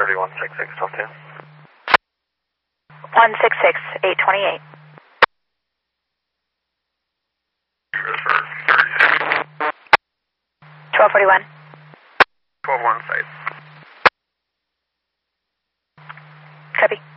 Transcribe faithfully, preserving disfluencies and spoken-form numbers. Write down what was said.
thirty-one sixty-six, twelve two. one six six, eight twenty-eight. twelve forty-one. twelve one site. Copy.